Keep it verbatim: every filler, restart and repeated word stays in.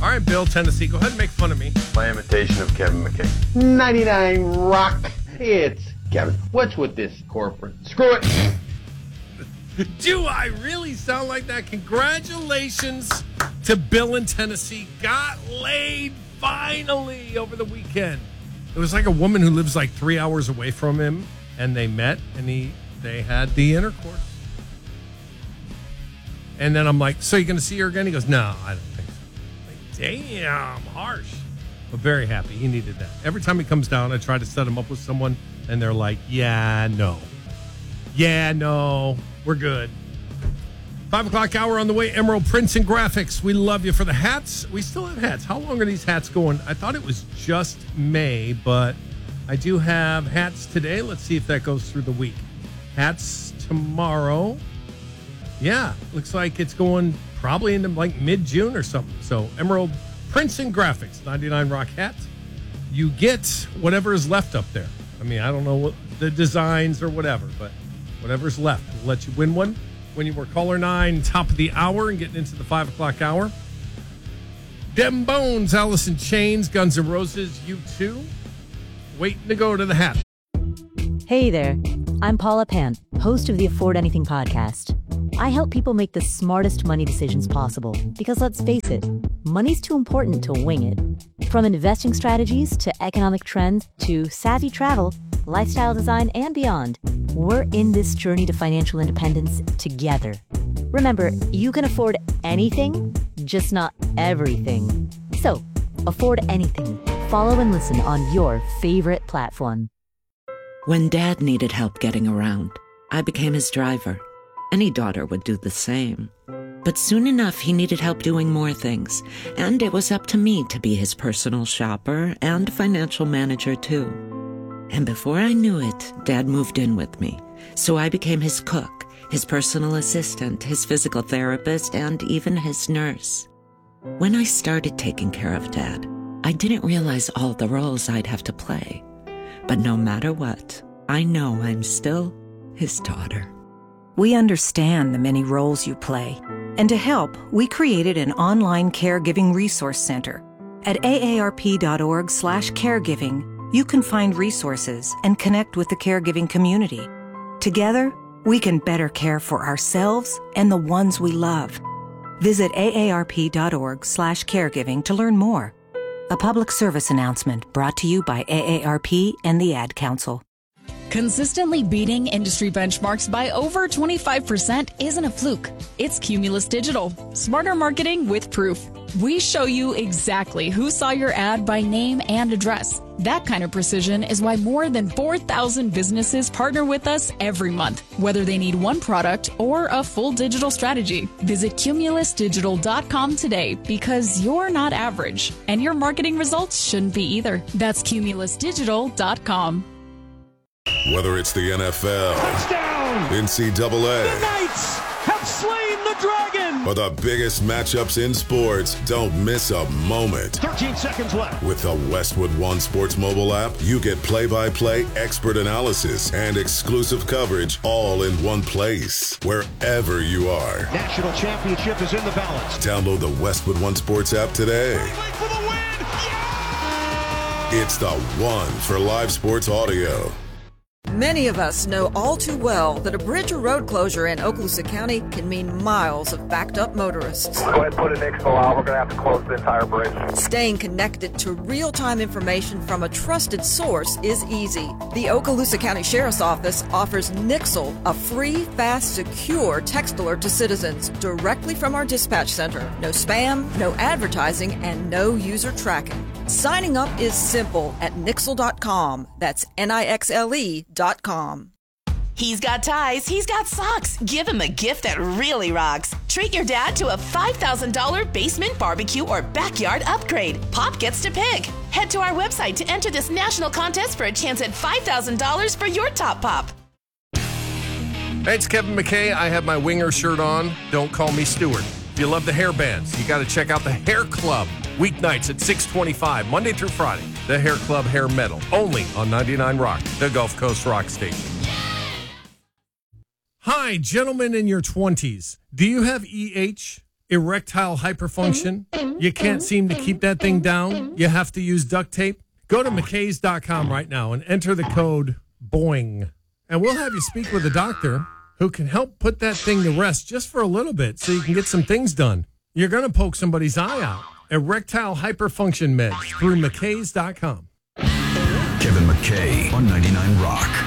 All right, Bill, Tennessee, go ahead and make fun of me. My imitation of Kevin McKay. ninety-nine Rock. It's Kevin. What's with this corporate? Screw it. Do I really sound like that? Congratulations to Bill in Tennessee. Got laid finally over the weekend. It was like a woman who lives like three hours away from him, and they met, and he they had the intercourse. And then I'm like, so you going to see her again? He goes, no, I don't think so. Like, damn, harsh. But very happy. He needed that. Every time he comes down, I try to set him up with someone, and they're like, yeah, no. Yeah, no. We're good. Five o'clock hour on the way. Emerald Prints and Graphics. We love you for the hats. We still have hats. How long are these hats going? I thought it was just May, but I do have hats today. Let's see if that goes through the week. Hats tomorrow. Yeah, looks like it's going probably into like mid-June or something. So Emerald Prints and Graphics, ninety-nine Rock hat. You get whatever is left up there. I mean, I don't know what the designs or whatever, but whatever's left. We'll let you win one when you were caller nine, top of the hour, and getting into the five o'clock hour. Dem Bones, Alice in Chains, Guns N' Roses, U two. Waiting to go to the hat. Hey there, I'm Paula Pant, host of the Afford Anything podcast. I help people make the smartest money decisions possible because, let's face it, money's too important to wing it. From investing strategies to economic trends to savvy travel, lifestyle design, and beyond, we're in this journey to financial independence together. Remember, you can afford anything, just not everything. So, afford anything. Follow and listen on your favorite platform. When Dad needed help getting around, I became his driver. Any daughter would do the same. But soon enough, he needed help doing more things, and it was up to me to be his personal shopper and financial manager, too. And before I knew it, Dad moved in with me. So I became his cook, his personal assistant, his physical therapist, and even his nurse. When I started taking care of Dad, I didn't realize all the roles I'd have to play. But no matter what, I know I'm still his daughter. We understand the many roles you play. And to help, we created an online caregiving resource center. At aarp.org slash caregiving, you can find resources and connect with the caregiving community. Together, we can better care for ourselves and the ones we love. Visit aarp.org slash caregiving to learn more. A public service announcement brought to you by A A R P and the Ad Council. Consistently beating industry benchmarks by over twenty-five percent isn't a fluke. It's Cumulus Digital. Smarter marketing with proof. We show you exactly who saw your ad by name and address. That kind of precision is why more than four thousand businesses partner with us every month, whether they need one product or a full digital strategy. Visit cumulus digital dot com today because you're not average, and your marketing results shouldn't be either. That's cumulus digital dot com. Whether it's the N F L, touchdown, N C double A, the Knights have slain the dragon, or the biggest matchups in sports, don't miss a moment. thirteen seconds left. With the Westwood One Sports mobile app, you get play-by-play, expert analysis, and exclusive coverage all in one place, wherever you are. National championship is in the balance. Download the Westwood One Sports app today. For the win. Yeah! It's the one for live sports audio. Many of us know all too well that a bridge or road closure in Okaloosa County can mean miles of backed-up motorists. Go ahead and put an X-F O out. We're going to have to close the entire bridge. Staying connected to real-time information from a trusted source is easy. The Okaloosa County Sheriff's Office offers Nixle, a free, fast, secure text alert to citizens directly from our dispatch center. No spam, no advertising, and no user tracking. Signing up is simple at nixle dot com. That's N I X L E dot com. He's got ties, he's got socks. Give him a gift that really rocks. Treat your dad to a five thousand dollars basement barbecue or backyard upgrade. Pop gets to pick. Head to our website to enter this national contest for a chance at five thousand dollars for your top pop. Hey, it's Kevin McKay. I have my Winger shirt on. Don't call me Stewart. If you love the hair bands, you got to check out the Hair Club. Weeknights at six twenty-five, Monday through Friday. The Hair Club Hair Metal, only on ninety-nine Rock, the Gulf Coast Rock Station. Hi, gentlemen in your twenties. Do you have E H? Erectile hyperfunction? You can't seem to keep that thing down? You have to use duct tape? Go to McKays dot com right now and enter the code BOING. And we'll have you speak with a doctor who can help put that thing to rest just for a little bit so you can get some things done. You're going to poke somebody's eye out. Erectile hyperfunction meds through McKays dot com. Kevin McKay on ninety-nine Rock.